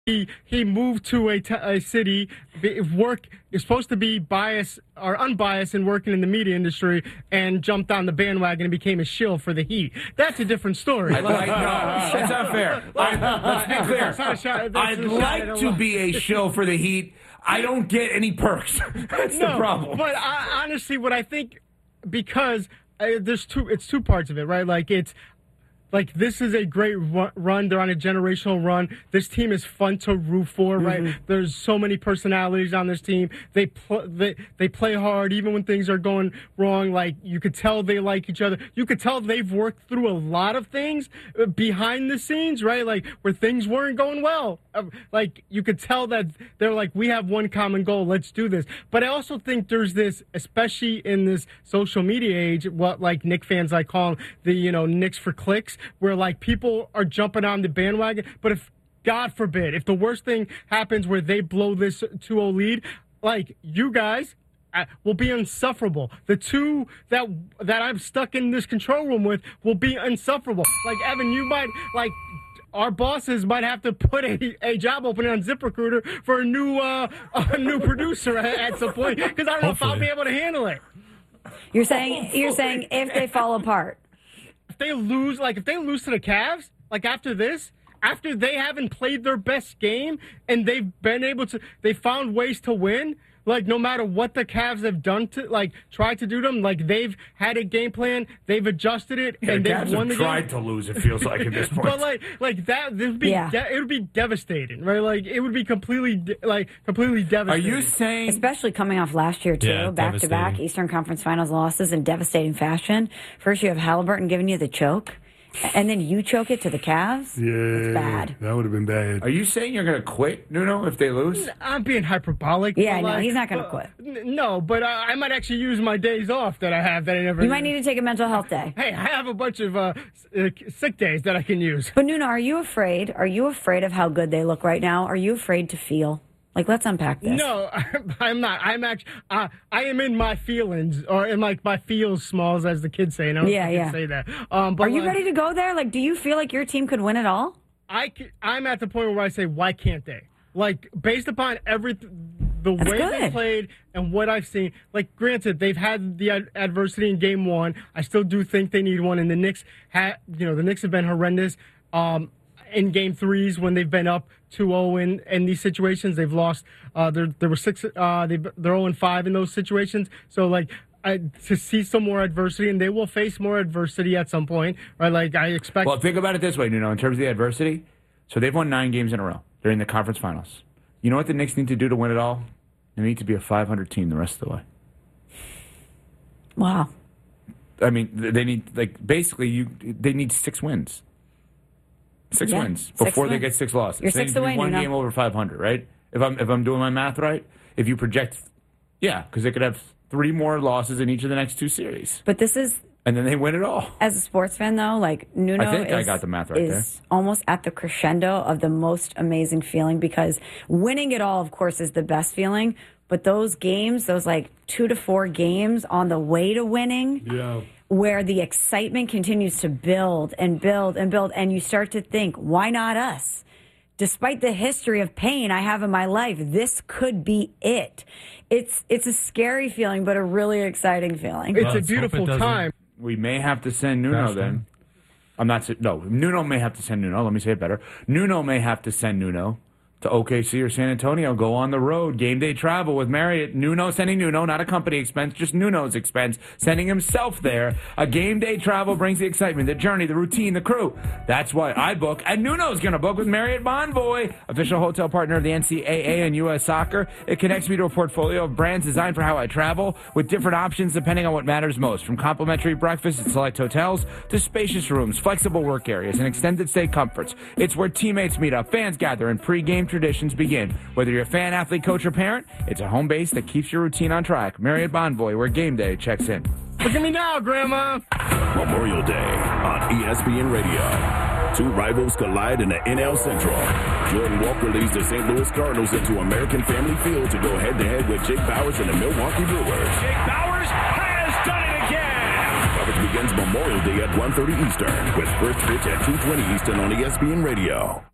he moved to a city. Work is supposed to be biased or unbiased in working in the media industry, and jumped on the bandwagon and became a shill for the Heat. That's a different story. No, that's not fair. Let's be clear. I'd like to be a shill for the Heat. I don't get any perks. That's the problem. But honestly, what I think, because it's two parts of it, right? Like, this is a great run. They're on a generational run. This team is fun to root for, right? Mm-hmm. There's so many personalities on this team. They play hard even when things are going wrong. Like, you could tell they like each other. You could tell they've worked through a lot of things behind the scenes, right? Like, where things weren't going well. Like, you could tell that they're like, we have one common goal. Let's do this. But I also think there's this, especially in this social media age, what like Knicks fans like call the, Knicks for clicks, where like people are jumping on the bandwagon. But if, God forbid, if the worst thing happens where they blow this 2-0 lead, like, you guys will be insufferable. The two that I'm stuck in this control room with will be insufferable. Like, Evan, you might, like, our bosses might have to put a job opening on ZipRecruiter for a new producer at some point, because I don't know if I'll be able to handle it. You're saying if they fall apart. If they lose to the Cavs, like after this, after they haven't played their best game and they found ways to win, like, no matter what the Cavs have done to, like, tried to do them, like, they've had a game plan, they've adjusted it, and they've won the game. Tried to lose, it feels like, at this point. But like that, it would be devastating, right? Like, it would be completely devastating. Are you saying, especially coming off last year too, back to back Eastern Conference Finals losses in devastating fashion? First, you have Halliburton giving you the choke, and then you choke it to the Cavs? Yeah. It's bad. That would have been bad. Are you saying you're going to quit, Nuno, if they lose? I'm being hyperbolic. Yeah, no, he's not going to quit. No, but I might actually use my days off that I have that I never. You might need to take a mental health day. Hey, I have a bunch of sick days that I can use. But Nuno, are you afraid? Are you afraid of how good they look right now? Are you afraid to feel? Like, let's unpack this. No, I'm not. I'm actually, I am in my feelings, or in like my feels smalls, as the kids say. No, yeah. Say that. But are you ready to go there? Like, do you feel like your team could win it all? I'm at the point where I say, why can't they? Like, based upon the way they played and what I've seen. Like, granted, they've had the adversity in Game 1. I still do think they need one, and the Knicks have been horrendous. In Game 3s when they've been up 2-0 in these situations, they've lost. There were 6. They're 0-5 in those situations. So like, to see some more adversity, and they will face more adversity at some point, right? Like, I expect. Well, think about it this way, Nuno. In terms of the adversity, so they've won 9 games in a row. They're in the conference finals. You know what the Knicks need to do to win it all? They need to be a 500 team the rest of the way. Wow. I mean, they need they need 6 wins. 6 wins before they get 6 losses. You're 6 away, one game over 500, right? If I'm doing my math right, if you project, because they could have 3 more losses in each of the next 2 series. But this is, and then they win it all. As a sports fan, though, like, Nuno I got the math right there. Almost at the crescendo of the most amazing feeling, because winning it all, of course, is the best feeling. But those games, those like 2 to 4 games on the way to winning, where the excitement continues to build and build and build, and you start to think, why not us? Despite the history of pain I have in my life, this could be it. It's a scary feeling, but a really exciting feeling. It's a beautiful time. We may have to send Nuno then. Nuno may have to send Nuno. Let me say it better. Nuno may have to send Nuno to OKC or San Antonio, go on the road, game day travel with Marriott. Nuno sending Nuno, not a company expense, just Nuno's expense, sending himself there. A game day travel brings the excitement, the journey, the routine, the crew. That's why I book, and Nuno's going to book with Marriott Bonvoy, official hotel partner of the NCAA and U.S. Soccer. It connects me to a portfolio of brands designed for how I travel, with different options depending on what matters most, from complimentary breakfast at select hotels to spacious rooms, flexible work areas, and extended stay comforts. It's where teammates meet up, fans gather, and pre-game traditions begin. Whether you're a fan, athlete, coach, or parent, it's a home base that keeps your routine on track. Marriott Bonvoy, where game day checks in. Look at me now, Grandma. Memorial Day on ESPN Radio. 2 rivals collide in the NL Central. Jordan Walker leads the St. Louis Cardinals into American Family Field to go head-to-head with Jake Bauers and the Milwaukee Brewers. Jake Bauers has done it again. Coverage begins Memorial Day at 1:30 Eastern with first pitch at 2:20 Eastern on ESPN Radio.